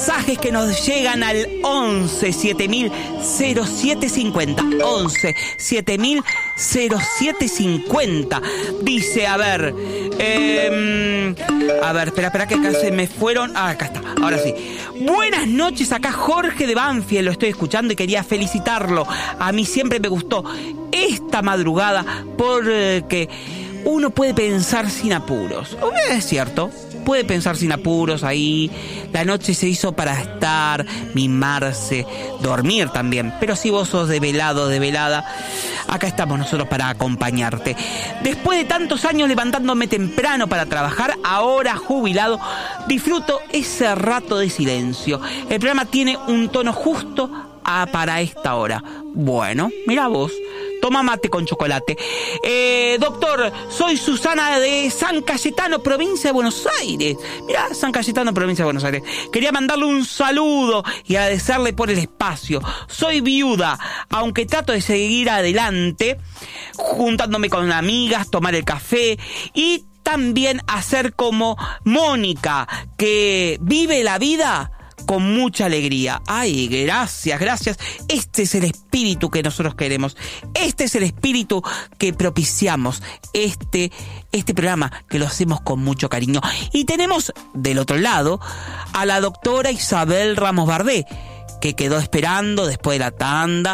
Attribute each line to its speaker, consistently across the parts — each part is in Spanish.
Speaker 1: Mensajes que nos llegan al 11 7000 0750 11 7000 0750. Dice, a ver, espera que acá se me fueron. Acá está, ahora sí. Buenas noches, acá Jorge de Banfield, lo estoy escuchando y quería felicitarlo. A mí siempre me gustó esta madrugada porque uno puede pensar sin apuros. Es cierto. Puede pensar sin apuros ahí. La noche se hizo para estar, mimarse, dormir también. Pero si vos sos de velado, de velada, acá estamos nosotros para acompañarte. Después de tantos años levantándome temprano para trabajar, ahora jubilado, disfruto ese rato de silencio. El programa tiene un tono justo para esta hora. Bueno, mira vos. Toma mate con chocolate. Doctor, soy Susana de San Cayetano, provincia de Buenos Aires. Mirá, San Cayetano, provincia de Buenos Aires. Quería mandarle un saludo y agradecerle por el espacio. Soy viuda, aunque trato de seguir adelante, juntándome con amigas, tomar el café y también hacer como Mónica, que vive la vida con mucha alegría. Ay, gracias. Este es el espíritu que nosotros queremos. Este es el espíritu que propiciamos. Este programa que lo hacemos con mucho cariño. Y tenemos del otro lado a la doctora Isabel Ramos Bardé, que quedó esperando después de la tanda.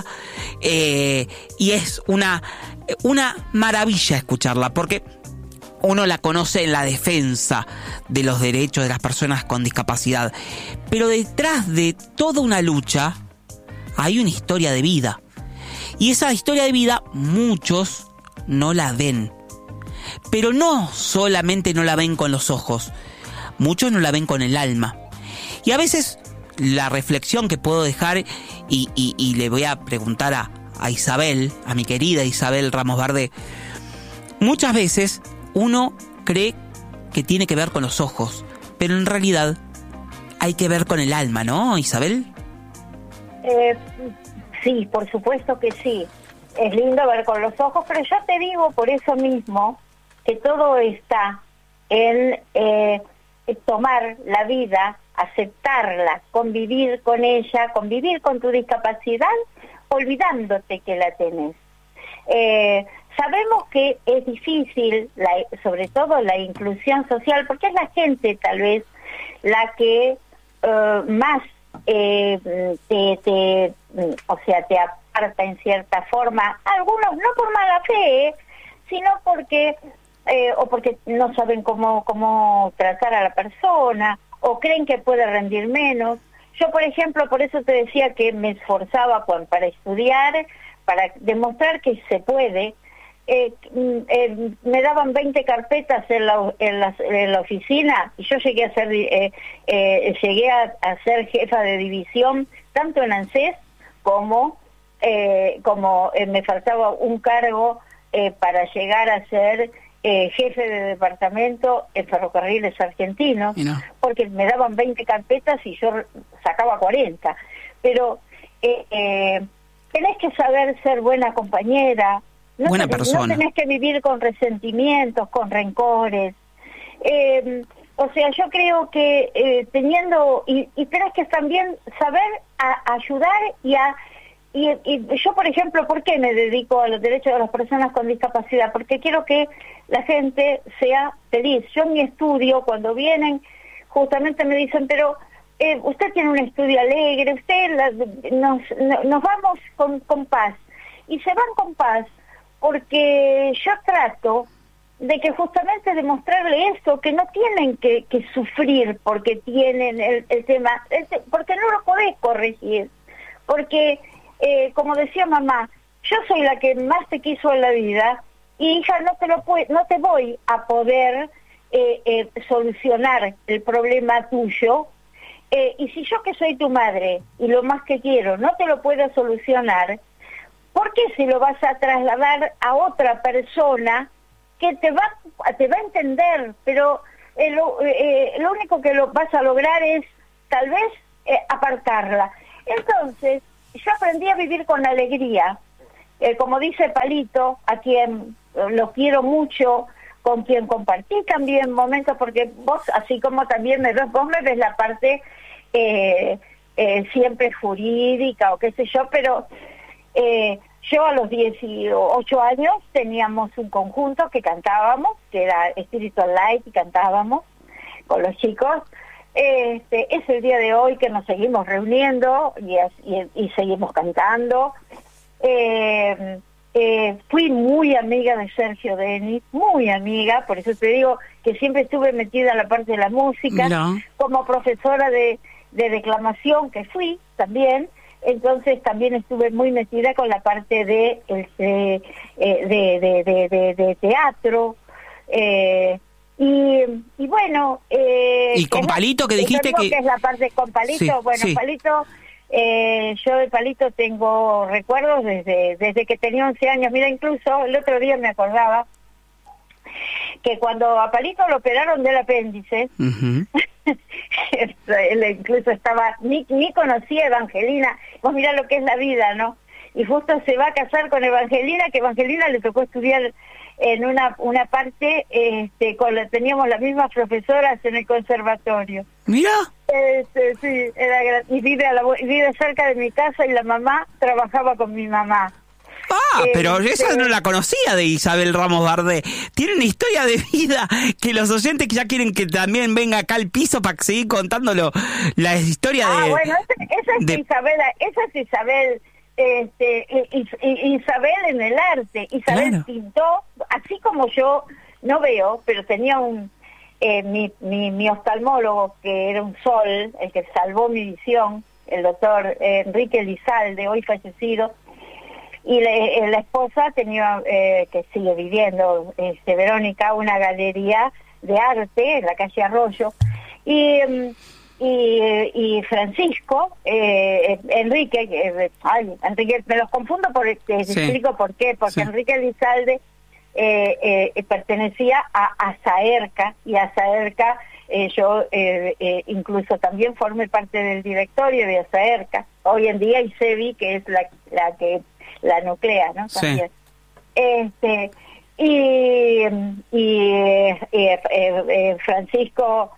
Speaker 1: Y es una maravilla escucharla, porque uno la conoce en la defensa de los derechos de las personas con discapacidad, pero detrás de toda una lucha hay una historia de vida, y esa historia de vida muchos no la ven, pero no solamente no la ven con los ojos, muchos no la ven con el alma. Y a veces la reflexión que puedo dejar, y le voy a preguntar a Isabel, a mi querida Isabel Ramos Bardé, muchas veces uno cree que tiene que ver con los ojos, pero en realidad hay que ver con el alma, ¿no, Isabel?
Speaker 2: Sí, por supuesto que sí. Es lindo ver con los ojos, pero yo te digo por eso mismo que todo está en tomar la vida, aceptarla, convivir con ella, convivir con tu discapacidad, olvidándote que la tenés. Sabemos que es difícil, sobre todo la inclusión social, porque es la gente tal vez la que más te aparta en cierta forma. Algunos no por mala fe, sino porque no saben cómo tratar a la persona, o creen que puede rendir menos. Yo, por ejemplo, por eso te decía que me esforzaba para estudiar, para demostrar que se puede. Me daban 20 carpetas en la oficina, y yo llegué a ser jefa de división, tanto en ANSES como me faltaba un cargo para llegar a ser jefe de departamento en Ferrocarriles Argentinos, no. Porque me daban 20 carpetas y yo sacaba 40. Pero tenés que saber ser buena compañera.
Speaker 1: Buena persona.
Speaker 2: No tenés que vivir con resentimientos, con rencores. Yo creo que teniendo... Y tenés que también saber ayudar y yo, por ejemplo, ¿por qué me dedico a los derechos de las personas con discapacidad? Porque quiero que la gente sea feliz. Yo en mi estudio, cuando vienen, justamente me dicen, pero usted tiene un estudio alegre, nos vamos con paz. Y se van con paz, porque yo trato de que justamente demostrarle esto, que no tienen que sufrir porque tienen el tema, porque no lo podés corregir, porque como decía mamá, yo soy la que más te quiso en la vida, y hija, no te voy a poder solucionar el problema tuyo, y si yo, que soy tu madre y lo más que quiero, no te lo puedo solucionar, ¿por qué se lo vas a trasladar a otra persona que te va a entender? Pero lo único que vas a lograr es tal vez apartarla. Entonces, yo aprendí a vivir con alegría. Como dice Palito, a quien lo quiero mucho, con quien compartí también momentos, porque vos, así como también vos me ves la parte siempre jurídica o qué sé yo, pero yo a los 18 años teníamos un conjunto que cantábamos, que era Spiritual Light, y cantábamos con los chicos. Es el día de hoy que nos seguimos reuniendo y seguimos cantando. Fui muy amiga de Sergio Denis, muy amiga, por eso te digo que siempre estuve metida en la parte de la música, como profesora de declamación que fui también. Entonces también estuve muy metida con la parte de teatro, y bueno,
Speaker 1: y con Palito, que dijiste que
Speaker 2: es la parte con Palito. Sí, bueno, sí. Palito, yo de Palito tengo recuerdos desde que tenía 11 años. Mira, incluso el otro día me acordaba que cuando a Palito lo operaron del apéndice, él incluso estaba, ni conocía a Evangelina. Vos mirá lo que es la vida, ¿no? Y justo se va a casar con Evangelina, que Evangelina le tocó estudiar en una parte, teníamos las mismas profesoras en el conservatorio.
Speaker 1: Mira.
Speaker 2: Sí, y vive cerca de mi casa, y la mamá trabajaba con mi mamá.
Speaker 1: Pero esa no la conocía, de Isabel Ramos Bardet. Tiene una historia de vida que los oyentes que ya quieren que también venga acá al piso para seguir contándolo la historia de...
Speaker 2: bueno, esa es Isabel, Isabel en el arte. Isabel pintó, así como yo no veo, pero tenía mi oftalmólogo, que era un sol, el que salvó mi visión, el doctor Enrique Elizalde, hoy fallecido. Y la esposa tenía, que sigue viviendo, Verónica, una galería de arte en la calle Arroyo. Y Francisco, Enrique, Enrique, me los confundo, te explico por qué, porque Enrique Elizalde pertenecía a Saerca, y a Saerca yo incluso también formé parte del directorio de Saerca. Hoy en día ICEBI, que es la que la nuclea, ¿no? También. Francisco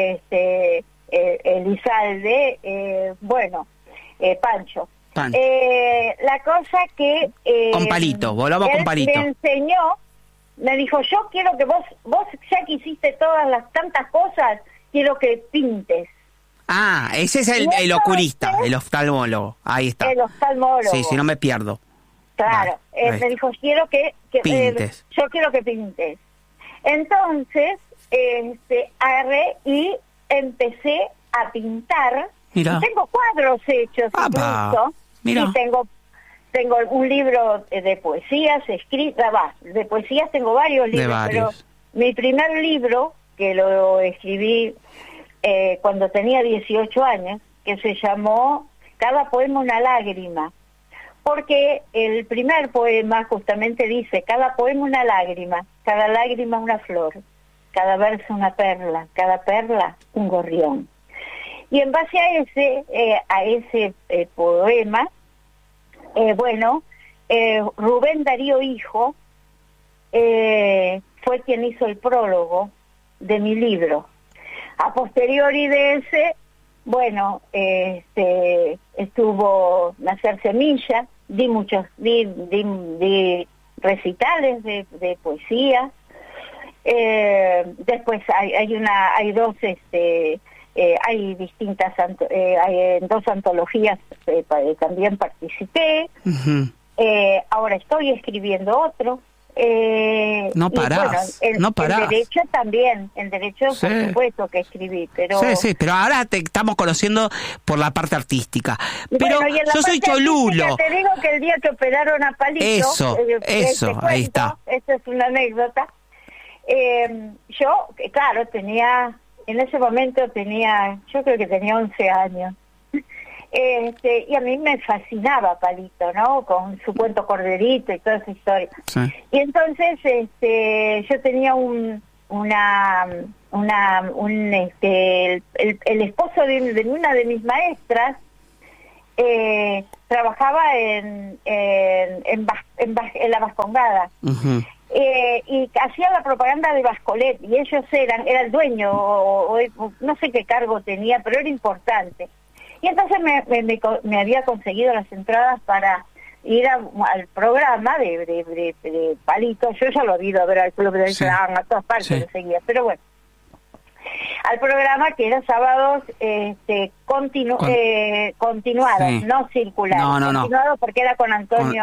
Speaker 2: Elizalde, Pancho. La cosa que
Speaker 1: con Palito, volvamos con Palito.
Speaker 2: Me enseñó, me dijo, yo quiero que vos ya que hiciste todas las tantas cosas, quiero que pintes.
Speaker 1: Ese es el oculista, el oftalmólogo. Ahí está.
Speaker 2: El oftalmólogo.
Speaker 1: Sí, si no me pierdo.
Speaker 2: Claro, me dijo, quiero que
Speaker 1: pintes.
Speaker 2: Yo quiero que pintes. Entonces, agarré y empecé a pintar.
Speaker 1: Mira.
Speaker 2: Y tengo cuadros hechos incluso. Mira. Y tengo un libro de poesías escritas, de poesías tengo varios libros, pero mi primer libro, que lo escribí cuando tenía 18 años, que se llamó Cada poema una lágrima, porque el primer poema justamente dice, cada poema una lágrima, cada lágrima una flor, cada verso una perla, cada perla un gorrión. Y en base a ese poema, Rubén Darío Hijo fue quien hizo el prólogo de mi libro. A posteriori de ese, estuvo Nacer Semilla, di recitales de poesía. Después hay dos antologías, también participé. Ahora estoy escribiendo otro.
Speaker 1: No parás, no parás.
Speaker 2: El derecho también, el derecho por supuesto que escribí, pero...
Speaker 1: Sí, pero ahora te estamos conociendo por la parte artística. Pero yo soy cholulo.
Speaker 2: Te digo que el día que operaron a Palito...
Speaker 1: Eso, ahí está.
Speaker 2: Esa es una anécdota. Yo, claro, en ese momento yo creo que tenía 11 años. Y a mí me fascinaba Palito, ¿no? Con su cuento Corderito y toda esa historia. Sí. Y entonces yo tenía el esposo de una de mis maestras, trabajaba en la Vascongada. y hacía la propaganda de Bascolet, y ellos era el dueño, o no sé qué cargo tenía, pero era importante. Y entonces me había conseguido las entradas para ir al programa de Palito. Yo ya lo he ido a ver al Club del Clan, a todas partes lo seguía, pero bueno, al programa que era sábados continuados, no circulares, continuados porque era con Antonio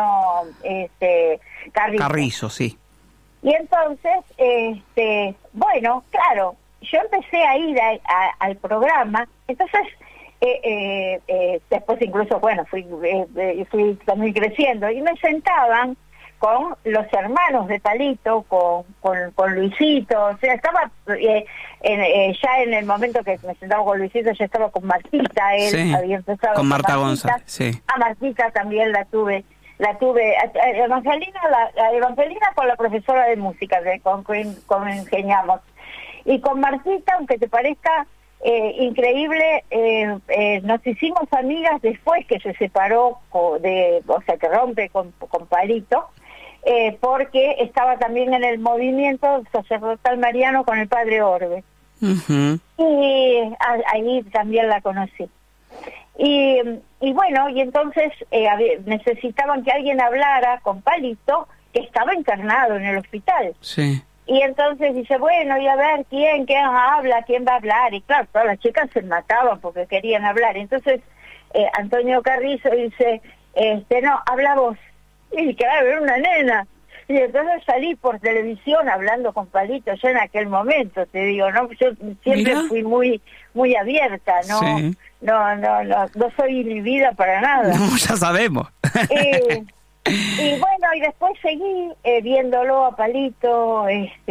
Speaker 1: Carrizo, sí.
Speaker 2: Y entonces, bueno, claro, yo empecé a ir al programa, entonces después incluso, bueno, fui también creciendo, y me sentaban con los hermanos de Palito, con Luisito, o sea, estaba ya en el momento que me sentaba con Luisito, ya estaba con Martita, él había empezado
Speaker 1: con Marta González,
Speaker 2: a Martita también la tuve Evangelina con la profesora de música con quien ingeniamos, y con Martita, aunque te parezca increíble, nos hicimos amigas después que se separó, o sea, que rompe con Palito, porque estaba también en el movimiento sacerdotal mariano con el padre Orbe. Y ahí también la conocí. Y bueno, y entonces necesitaban que alguien hablara con Palito, que estaba internado en el hospital.
Speaker 1: Sí.
Speaker 2: Y entonces dice, bueno, y a ver, ¿quién habla? ¿Quién va a hablar? Y claro, todas las chicas se mataban porque querían hablar. Entonces Antonio Carrizo dice, no, habla vos. Y claro, era una nena. Y entonces salí por televisión hablando con Palito, yo en aquel momento, te digo, ¿no? Yo siempre fui muy abierta, ¿no? Sí. No soy inhibida para nada.
Speaker 1: No, ya sabemos.
Speaker 2: Y bueno, y después seguí viéndolo a Palito,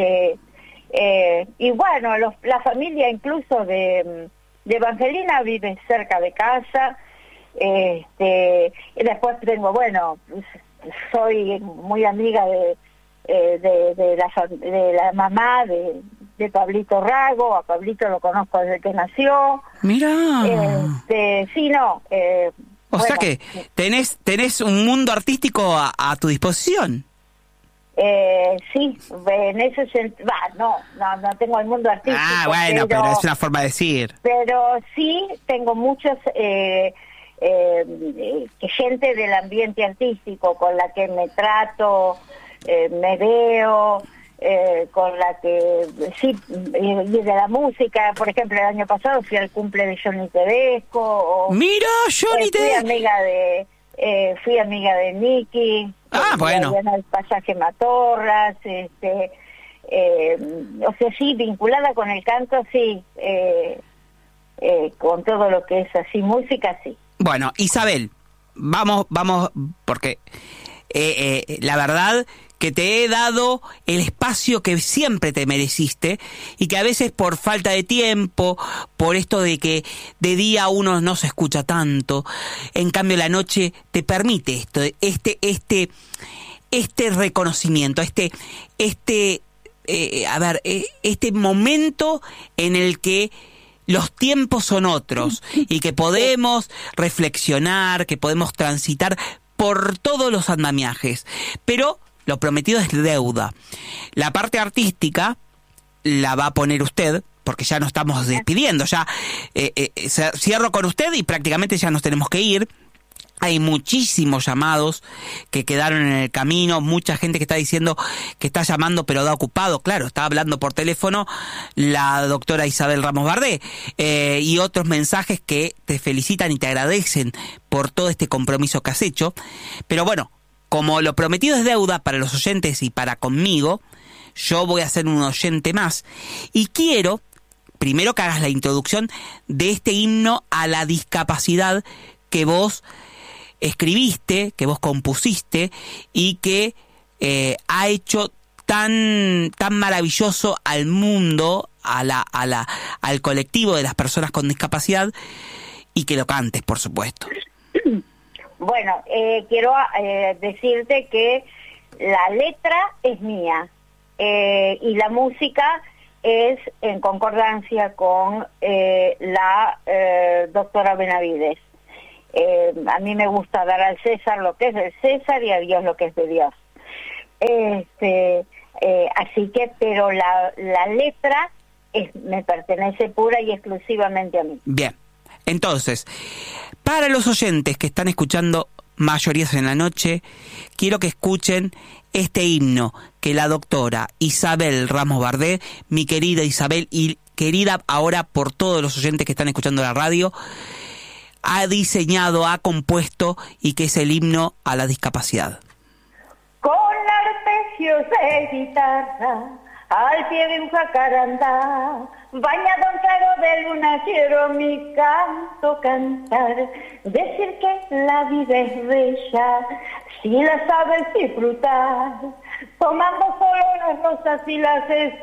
Speaker 2: y bueno, la familia incluso de Evangelina vive cerca de casa, y después tengo, bueno, soy muy amiga de la mamá de Pablito Rago. A Pablito lo conozco desde que nació.
Speaker 1: Mira.
Speaker 2: Sí, no.
Speaker 1: O sea que tenés un mundo artístico a tu disposición.
Speaker 2: Sí, en ese sentido, no tengo el mundo artístico.
Speaker 1: Ah, bueno, pero es una forma de decir.
Speaker 2: Pero sí tengo muchos gente del ambiente artístico con la que me trato, me veo, con la que sí, y de la música. Por ejemplo, el año pasado fui al cumple de Johnny Tedesco.
Speaker 1: Mira, Johnny Tedesco.
Speaker 2: Fui amiga de Nicky.
Speaker 1: Bueno.
Speaker 2: En el pasaje Matorras, o sea, sí, vinculada con el canto, sí, con todo lo que es así, música, sí.
Speaker 1: Bueno, Isabel, vamos, porque la verdad que te he dado el espacio que siempre te mereciste, y que a veces por falta de tiempo, por esto de que de día uno no se escucha tanto, en cambio la noche te permite esto, este reconocimiento, este momento en el que los tiempos son otros y que podemos reflexionar, que podemos transitar por todos los andamiajes, pero lo prometido es deuda. La parte artística la va a poner usted, porque ya nos estamos despidiendo, ya cierro con usted y prácticamente ya nos tenemos que ir. Hay muchísimos llamados que quedaron en el camino, mucha gente que está diciendo que está llamando pero da ocupado. Claro, está hablando por teléfono la doctora Isabel Ramos Bardé, y otros mensajes que te felicitan y te agradecen por todo este compromiso que has hecho. Pero bueno, como lo prometido es deuda para los oyentes y para conmigo, yo voy a ser un oyente más. Y quiero, primero, que hagas la introducción de este himno a la discapacidad que vos escribiste, que vos compusiste y que ha hecho tan maravilloso al mundo, al colectivo de las personas con discapacidad, y que lo cantes, por supuesto.
Speaker 2: Bueno, quiero decirte que la letra es mía, y la música es en concordancia con la doctora Benavides. A mí me gusta dar al César lo que es del César y a Dios lo que es de Dios. Así que, pero la letra me pertenece pura y exclusivamente a mí.
Speaker 1: Bien, entonces, para los oyentes que están escuchando Mayorías en la Noche, quiero que escuchen este himno que la doctora Isabel Ramos Bardet, mi querida Isabel, y querida ahora por todos los oyentes que están escuchando la radio, ha diseñado, ha compuesto, y que es el himno a la discapacidad.
Speaker 2: Con arpegios de guitarra, al pie de un jacarandá, bañado en claro de luna, quiero mi canto cantar. Decir que la vida es bella, si la sabes disfrutar, tomando solo las rosas y las estrellas.